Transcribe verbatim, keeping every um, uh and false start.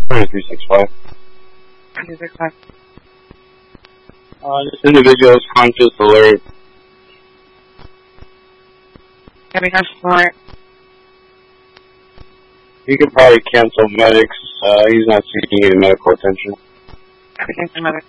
three six five. three six five. Uh, this individual is conscious alert. Can we conscious alert? You could probably cancel medics. Uh, he's not seeking any medical attention. Can we cancel medics?